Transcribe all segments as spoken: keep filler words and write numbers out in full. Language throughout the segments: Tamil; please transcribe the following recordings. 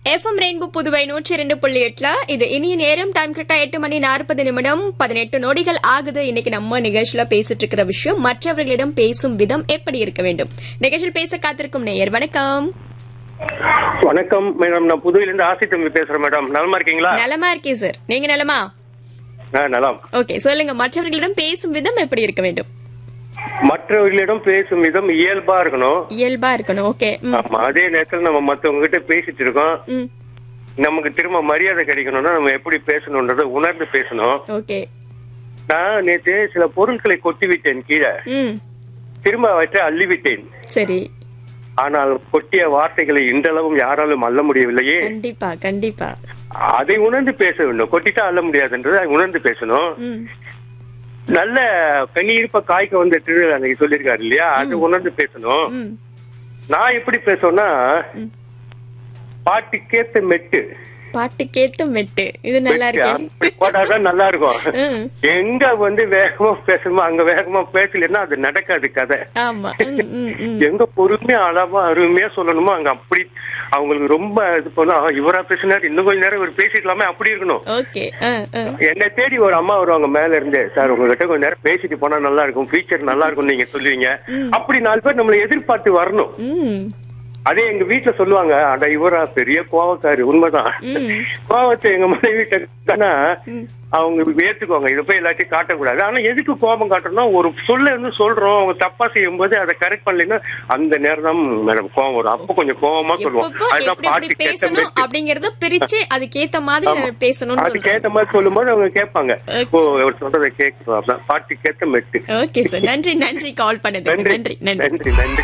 எஃப்எம் ரெயின்போ புதுவை நூற்றி இரண்டு புள்ளி எட்டுல இது இனிய நேரம். டைம் கரெக்டா எட்டு மணி நாற்பது நிமிடம் பதினெட்டு நொடிகள் ஆகுது. இன்னைக்கு நம்ம நிகழ்ச்சியில பேசிட்டு இருக்கிற விஷயம் மற்றவர்களிடம் பேசும் விதம் எப்படி இருக்க வேண்டும். நிகழ்ச்சியில் பேச காத்திருக்கும் நேயர் வணக்கம். வணக்கம் மேடம், நான் புதுவையில இருந்து ஆசி தம்பி பேசுறேன் மேடம். நலமா இருக்கீங்களா? நலமா இருக்கேன் சார், நீங்க நலமா? நலம். ஓகே, சொல்லுங்க, மற்றவர்களிடம் பேசும் விதம் எப்படி இருக்க வேண்டும்? மற்றவர்களிடம் பேசும் விதம் இயல்பா இருக்கணும். இயல்பா இருக்கணும். ஓகே. ஆமா, அதே நேரத்தில் நம்ம மத்தவங்க கிட்ட பேசிட்டு இருக்கோம், நமக்கு திரும்ப மரியாதை கிடைக்கணும்னா நம்ம எப்படி பேசணும்ன்றத உணர்ந்து பேசணும். ஓகே. நான் நேற்று சில பொருட்களை கொட்டி விட்டேன் கீழே, திரும்ப அவற்றை அள்ளி விட்டேன். சரி. ஆனால் கொட்டிய வார்த்தைகளை இன்றளவும் யாராலும் அள்ள முடியவில்லையே. கண்டிப்பா கண்டிப்பா. அதை உணர்ந்து பேச வேண்டும். கொட்டிட்டா அள்ள முடியாதுன்றதை உணர்ந்து பேசணும். நல்ல கனி இருப்ப காய்க்க வந்து திருவிழா அன்னைக்கு சொல்லியிருக்காரு இல்லையா, அது உணர்ந்து பேசணும். நான் எப்படி பேசணும்னா, பாட்டுக்கேத்த மெட்டு பாட்டுக்கேத்த மெட்டு, இது நல்லா இருக்கு. போட்டாதான் நல்லா இருக்கும். எங்க வந்து வேகமா பேசணுமோ அங்க வேகமா பேசலன்னா அது நடக்காது கதை. எங்க பொறுமையா அளவா அருமையா சொல்லணுமோ அங்க அப்படி அவங்களுக்கு ரொம்ப இது பண்ணா, இவரா பேசினாரு இன்னும் கொஞ்ச நேரம் இவர் பேசிக்கலாமே அப்படி இருக்கணும். என்னை தேடி ஒரு அம்மா வருவாங்க மேல இருந்து, சார் உங்ககிட்ட கொஞ்ச நேரம் பேசிட்டு போனா நல்லா இருக்கும், ஃபீச்சர் நல்லா இருக்கும் நீங்க சொல்லுவீங்க. அப்படி நாலு பேர் நம்மளை எதிர்பார்த்து வரணும். அதே எங்க வீட்டுல சொல்லுவாங்க, அட இவரா பெரிய கோவக்காரு. உண்மைதான், கோவத்தை எங்க மனைவி கிட்டனா அவங்க ஏத்துக்குவாங்க, இதை போய் எல்லாத்தையும் காட்டக்கூடாது. ஆனா எதுக்கு கோபம் காட்டணும், ஒரு சொல்ல இருந்து சொல்றோம், அவங்க தப்பா செய்யும் போது அதை கரெக்ட் பண்ணலைன்னா அந்த நேரம் தான் மேடம் கோவம் வரும். அப்ப கொஞ்சம் கோவமா சொல்லுவோம். அதுதான் பாட்டு பேசணும் அப்படிங்கறத பிரிச்சு அதுக்கேத்த மாதிரி பேசணும். அதுக்கேத்த மாதிரி சொல்லும் போது அவங்க கேட்பாங்க, ஓ இவர் சொல்றதை கேட்கணும். பாட்டு கேட்ட மெட்டு. ஓகே சார், நன்றி நன்றி கால் பண்ணதுக்கு. நன்றி நன்றி நன்றி நன்றி.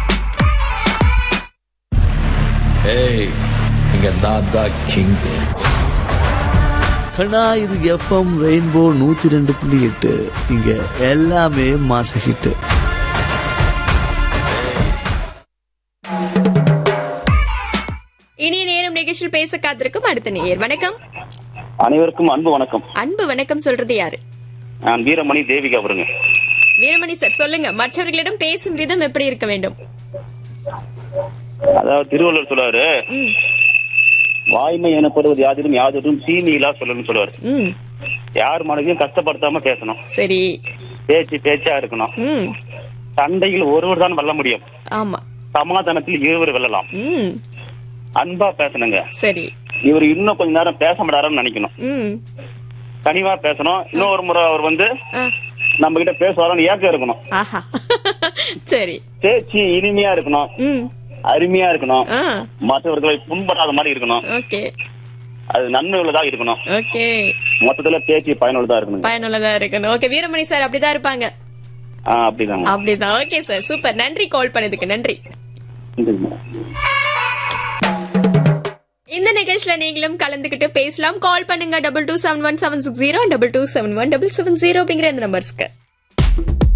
ஏய், இங்க நான் தான் கிங். கண்ணா, இது எஃப்எம் ரெயின்போ நூத்தி ரெண்டு புள்ளி எட்டு. இங்க எல்லாமே மாச ஹிட். இனிய நேரம் நிகழ்ச்சியில் பேச காத்திருக்கும் அடுத்த நேயர் வணக்கம். அனைவருக்கும் அன்பு வணக்கம். அன்பு வணக்கம் சொல்றது யாரு? நான் வீரமணி தேவிகா வருங்க. வீரமணி சார், சொல்லுங்க, மற்றவர்களிடம் பேசும் விதம் எப்படி இருக்க வேண்டும்? அதாவது திருவள்ளுவர் சொல்லுவாரு, வாய்மை எனப்படுவது யாதிலும் யாதொரும் சீனியிலா சொல்லணும்னு சொல்லுவாரு. யார் மனதையும் கஷ்டப்படுத்தாம பேசணும். சரி. பேச்சு பேச்சா இருக்கணும். சண்டையில் ஒருவர் தான் வெல்ல முடியும். ஆமா. சமாதானத்தில் இருவர் வெல்லலாம். அன்பா பேசணுங்க. சரி. இவர் இன்னும் கொஞ்ச நேரம் பேச மாட்டாருன்னு நினைக்கணும். கனிவா பேசணும். இன்னொரு முறை அவர் வந்து நம்ம கிட்ட பேசுவாருன்னு ஏக்கம் இருக்கணும். சரி. பேச்சு இனிமையா இருக்கணும், அருமையா இருக்கணும், மற்றவர்களை புண்படாத மாதிரி இருக்கணும், அது நன்மை உள்ளதா இருக்கணும். மொத்தத்துல பேச்சு பயனுள்ளதா இருக்கணும். பயனுள்ளதா இருக்கணும். ஓகே, வீரமணி சார் அப்படிதான் இருப்பாங்க. அப்படிதான் அப்படிதான். Okay sir, super. நன்றி கால் பண்ணதுக்கு. நன்றி. இந்த நிகழ்ச்சியில நீங்களும் கலந்துகிட்டு பேசலாம். கால் பண்ணுங்க double two seven one seven six zero double two seven one double seven zero அப்படிங்கிற இந்த நம்பர்ஸ்க்கு.